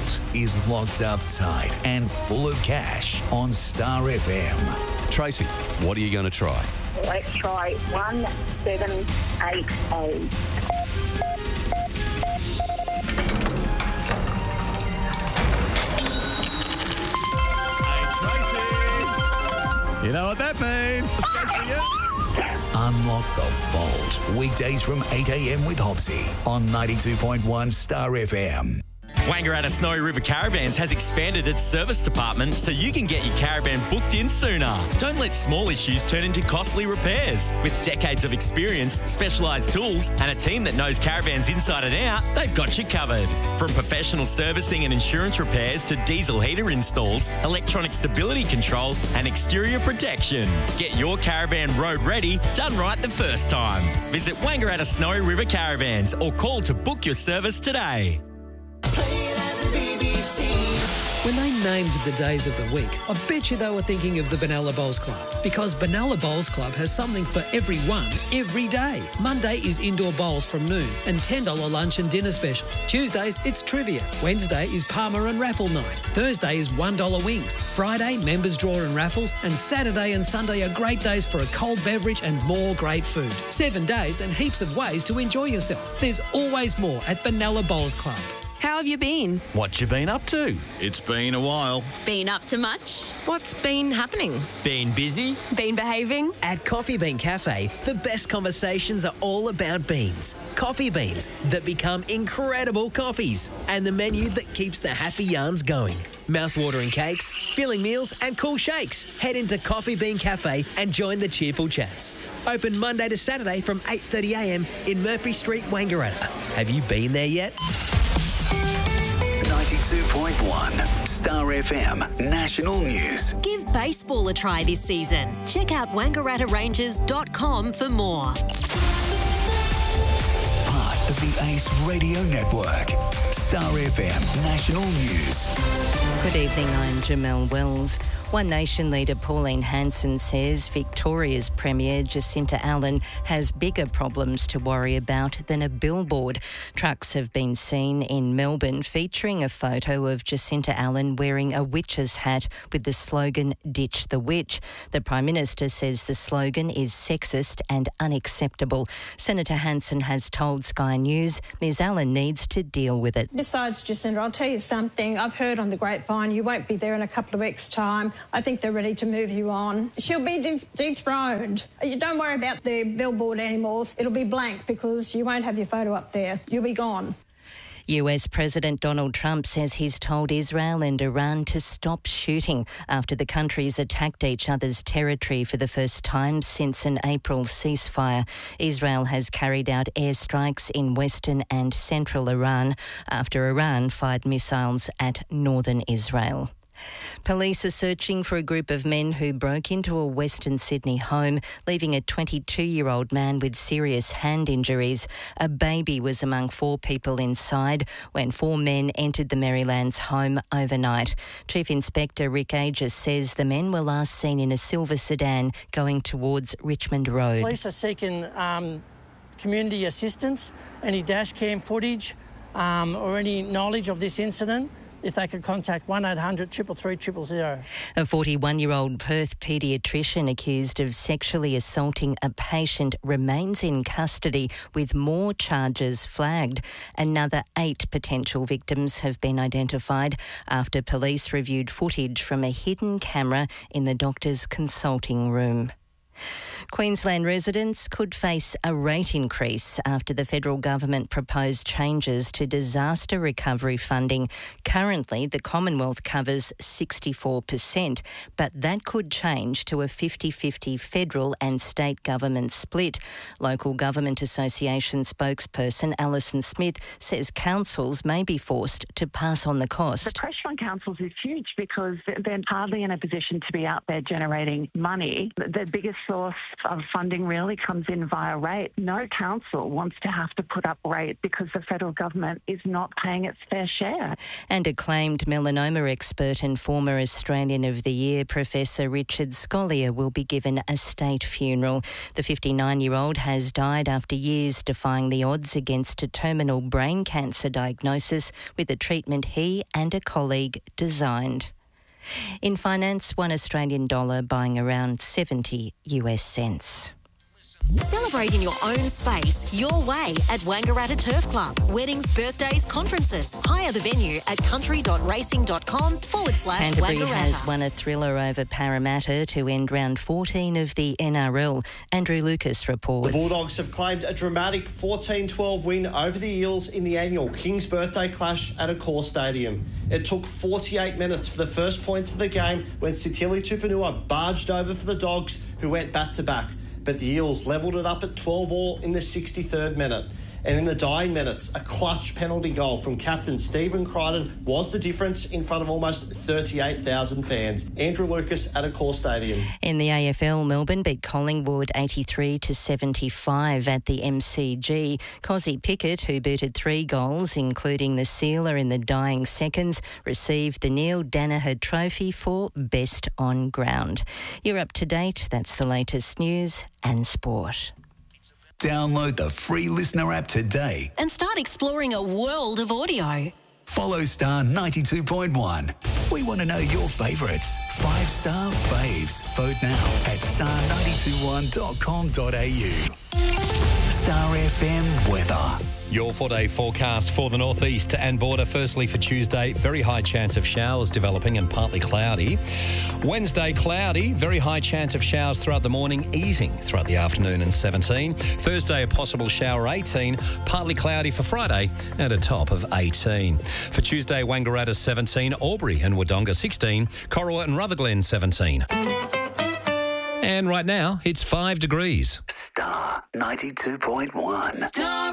vault is locked up tight and full of cash on Star FM. Tracy, what are you going to try? Let's try 1788. You know what that means. Unlock the vault. Weekdays from 8 a.m. with Hopsy on 92.1 Star FM. Wangaratta Snowy River Caravans has expanded its service department so you can get your caravan booked in sooner. Don't let small issues turn into costly repairs. With decades of experience, specialised tools and a team that knows caravans inside and out, they've got you covered. From professional servicing and insurance repairs to diesel heater installs, electronic stability control and exterior protection. Get your caravan road ready, done right the first time. Visit Wangaratta Snowy River Caravans or call to book your service today. When they named the days of the week, I bet you they were thinking of the Benalla Bowls Club, because Benalla Bowls Club has something for everyone, every day. Monday is indoor bowls from noon and $10 lunch and dinner specials. Tuesdays, it's trivia. Wednesday is Palmer and raffle night. Thursday is $1 wings. Friday, members draw and raffles. And Saturday and Sunday are great days for a cold beverage and more great food. 7 days and heaps of ways to enjoy yourself. There's always more at Benalla Bowls Club. How have you been? What you been up to? It's been a while. Been up to much? What's been happening? Been busy? Been behaving? At Coffee Bean Cafe, the best conversations are all about beans. Coffee beans that become incredible coffees, and the menu that keeps the happy yarns going. Mouth-watering cakes, filling meals and cool shakes. Head into Coffee Bean Cafe and join the cheerful chats. Open Monday to Saturday from 8:30 a.m. in Murphy Street, Wangaratta. Have you been there yet? 92.1 Star FM National News. Give baseball a try this season. Check out wangarattaranges.com for more. Part of the Ace Radio Network. Star FM National News. Good evening, I'm Jamelle Wells. One Nation leader Pauline Hanson says Victoria's Premier Jacinta Allen has bigger problems to worry about than a billboard. Trucks have been seen in Melbourne featuring a photo of Jacinta Allen wearing a witch's hat with the slogan "Ditch the Witch." The Prime Minister says the slogan is sexist and unacceptable. Senator Hanson has told Sky News Ms Allen needs to deal with it. Besides, Jacinta, I'll tell you something. I've heard on the grapevine you won't be there in a couple of weeks' time. I think they're ready to move you on. She'll be dethroned. You don't worry about the billboard anymore. It'll be blank because you won't have your photo up there. You'll be gone. US President Donald Trump says he's told Israel and Iran to stop shooting after the countries attacked each other's territory for the first time since an April ceasefire. Israel has carried out airstrikes in western and central Iran after Iran fired missiles at northern Israel. Police are searching for a group of men who broke into a Western Sydney home, leaving a 22-year-old man with serious hand injuries. A baby was among 4 people inside when 4 men entered the Marylands home overnight. Chief Inspector Rick Aegis says the men were last seen in a silver sedan going towards Richmond Road. Police are seeking community assistance, any dash cam footage or any knowledge of this incident. If they could contact 1800 333 000. A 41-year-old Perth paediatrician accused of sexually assaulting a patient remains in custody with more charges flagged. Another 8 potential victims have been identified after police reviewed footage from a hidden camera in the doctor's consulting room. Queensland residents could face a rate increase after the federal government proposed changes to disaster recovery funding. Currently, the Commonwealth covers 64%, but that could change to a 50-50 federal and state government split. Local Government Association spokesperson Alison Smith says councils may be forced to pass on the cost. The pressure on councils is huge because they're hardly in a position to be out there generating money. The biggest source of funding really comes in via rate. No council wants to have to put up rate because the federal government is not paying its fair share. And acclaimed melanoma expert and former Australian of the Year, Professor Richard Scolyer, will be given a state funeral. The 59-year-old has died after years defying the odds against a terminal brain cancer diagnosis with a treatment he and a colleague designed. In finance, $1 Australian buying around 70 US cents. Celebrate in your own space, your way at Wangaratta Turf Club. Weddings, birthdays, conferences. Hire the venue at country.racing.com/Wangaratta. Canterbury has won a thriller over Parramatta to end round 14 of the NRL. Andrew Lucas reports. The Bulldogs have claimed a dramatic 14-12 win over the Eels in the annual King's Birthday Clash at Accor Stadium. It took 48 minutes for the first points of the game when Sitili Tupanua barged over for the Dogs, who went back-to-back. But the Eels levelled it up at 12-all in the 63rd minute. And in the dying minutes, a clutch penalty goal from captain Stephen Crichton was the difference in front of almost 38,000 fans. Andrew Lucas at Accor Stadium. In the AFL, Melbourne beat Collingwood 83-75 at the MCG. Cozzy Pickett, who booted 3 goals, including the sealer in the dying seconds, received the Neil Danaher Trophy for Best on Ground. You're up to date. That's the latest news and sport. Download the free Listener app today And start exploring a world of audio. Follow Star 92.1. We want to know your favourites. 5-star faves. Vote now at star921.com.au. Star FM weather. Your 4-day forecast for the northeast and border. Firstly, for Tuesday, very high chance of showers developing and partly cloudy. Wednesday, cloudy, very high chance of showers throughout the morning, easing throughout the afternoon and 17. Thursday, a possible shower, 18. Partly cloudy for Friday and a top of 18. For Tuesday, Wangaratta 17, Albury and Wodonga 16, Corowa and Rutherglen 17. And right now, it's 5 degrees. Star 92.1.